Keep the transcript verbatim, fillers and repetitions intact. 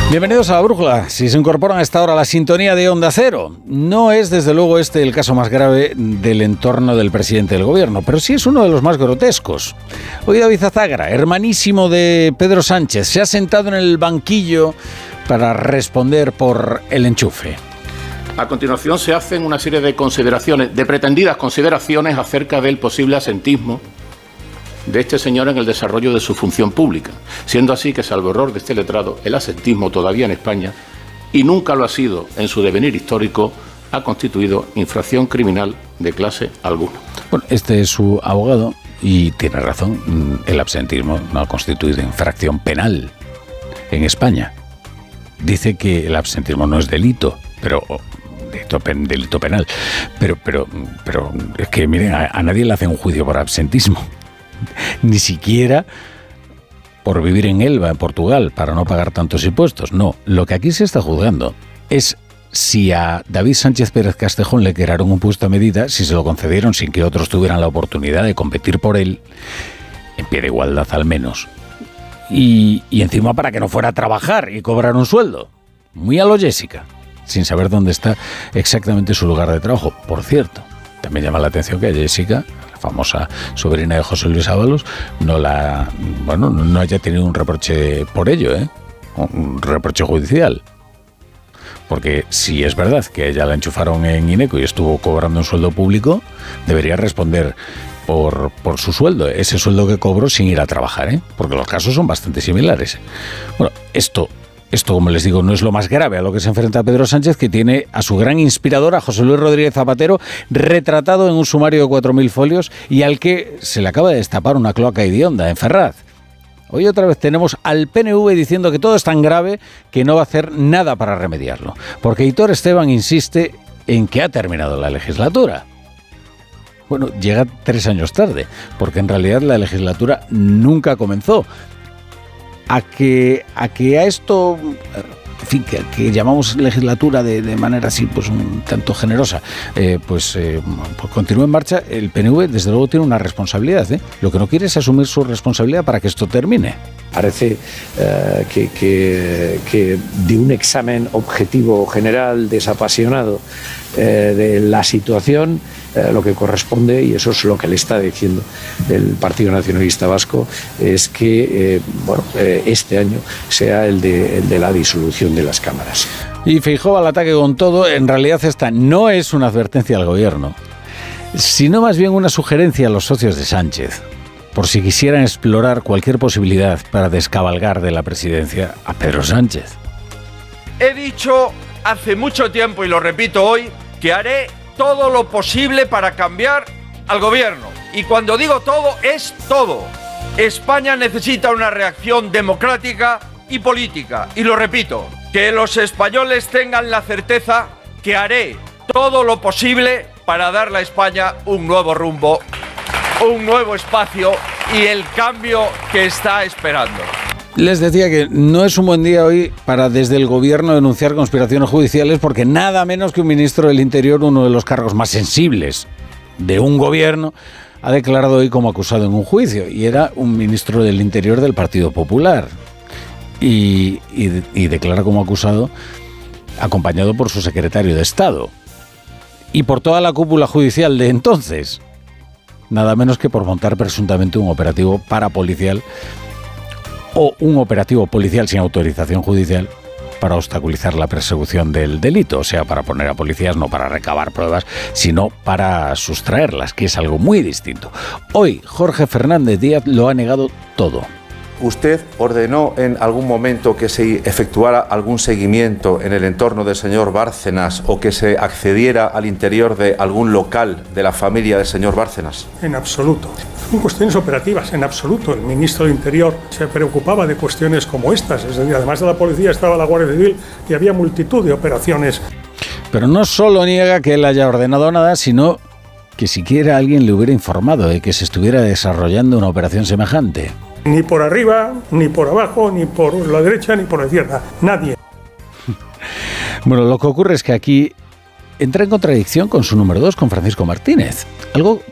Bienvenidos a La Brújula. Si se incorporan a esta hora a la sintonía de Onda Cero, no es desde luego este el caso más grave del entorno del presidente del gobierno, pero sí es uno de los más grotescos. Hoy David Azagra, hermanísimo de Pedro Sánchez, se ha sentado en el banquillo para responder por el enchufe. A continuación se hacen una serie de consideraciones, de pretendidas consideraciones acerca del posible asentismo de este señor en el desarrollo de su función pública, siendo así que, salvo error de este letrado, el asentismo todavía en España, y nunca lo ha sido en su devenir histórico, ha constituido infracción criminal de clase alguna. Bueno, este es su abogado y tiene razón, el absentismo no ha constituido infracción penal en España. Dice que el absentismo no es delito, pero... Delito, pen, delito penal, pero, pero, pero es que, miren, a, a nadie le hace un juicio por absentismo. Ni siquiera por vivir en Elba, en Portugal, para no pagar tantos impuestos. No, lo que aquí se está juzgando es si a David Sánchez Pérez Castejón le crearon un puesto a medida, si se lo concedieron sin que otros tuvieran la oportunidad de competir por él, en pie de igualdad al menos, y, y encima para que no fuera a trabajar y cobrar un sueldo. Muy a lo Jessica, sin saber dónde está exactamente su lugar de trabajo. Por cierto, también llama la atención que Jessica, famosa sobrina de José Luis Ábalos, no la, bueno, no haya tenido un reproche por ello, ¿eh? Un reproche judicial. Porque si es verdad que ella la enchufaron en INECO y estuvo cobrando un sueldo público, debería responder por, por su sueldo, ese sueldo que cobró sin ir a trabajar, ¿eh? Porque los casos son bastante similares. Bueno, esto... Esto, como les digo, no es lo más grave a lo que se enfrenta Pedro Sánchez, que tiene a su gran inspirador, a José Luis Rodríguez Zapatero, retratado en un sumario de cuatro mil folios y al que se le acaba de destapar una cloaca hedionda en Ferraz. Hoy otra vez tenemos al P N V diciendo que todo es tan grave que no va a hacer nada para remediarlo. Porque Aitor Esteban insiste en que ha terminado la legislatura. Bueno, llega tres años tarde, porque en realidad la legislatura nunca comenzó. A que, a que a esto, en fin, que, que llamamos legislatura de, de manera así, pues un tanto generosa, eh, pues, eh, pues continúe en marcha, el P N V desde luego tiene una responsabilidad, ¿eh? Lo que no quiere es asumir su responsabilidad para que esto termine. Parece uh, que, que, que de un examen objetivo general, desapasionado eh, de la situación, eh, lo que corresponde, y eso es lo que le está diciendo el Partido Nacionalista Vasco, es que eh, bueno, eh, este año sea el de, el de la disolución de las cámaras. Y Feijóo al ataque con todo. En realidad esta no es una advertencia al gobierno, sino más bien una sugerencia a los socios de Sánchez, por si quisieran explorar cualquier posibilidad para descabalgar de la presidencia a Pedro Sánchez. He dicho hace mucho tiempo, y lo repito hoy, que haré todo lo posible para cambiar al gobierno. Y cuando digo todo, es todo. España necesita una reacción democrática y política. Y lo repito, que los españoles tengan la certeza que haré todo lo posible para darle a España un nuevo rumbo, un nuevo espacio y el cambio que está esperando. Les decía que no es un buen día hoy para desde el gobierno denunciar conspiraciones judiciales, porque nada menos que un ministro del Interior, uno de los cargos más sensibles de un gobierno, ha declarado hoy como acusado en un juicio, y era un ministro del Interior del Partido Popular, y, y, y declara como acusado acompañado por su secretario de Estado y por toda la cúpula judicial de entonces, nada menos que por montar presuntamente un operativo parapolicial o un operativo policial sin autorización judicial para obstaculizar la persecución del delito, o sea, para poner a policías no para recabar pruebas, sino para sustraerlas, que es algo muy distinto. Hoy Jorge Fernández Díaz lo ha negado todo. ¿Usted ordenó en algún momento que se efectuara algún seguimiento en el entorno del señor Bárcenas o que se accediera al interior de algún local de la familia del señor Bárcenas? En absoluto. Son cuestiones operativas, en absoluto. El ministro del Interior se preocupaba de cuestiones como estas. Es decir, además de la policía estaba la Guardia Civil y había multitud de operaciones. Pero no solo niega que él haya ordenado nada, sino que siquiera alguien le hubiera informado de que se estuviera desarrollando una operación semejante. Ni por arriba, ni por abajo, ni por la derecha, ni por la izquierda. Nadie. Bueno, lo que ocurre es que aquí entra en contradicción con su número dos, con Francisco Martínez. Algo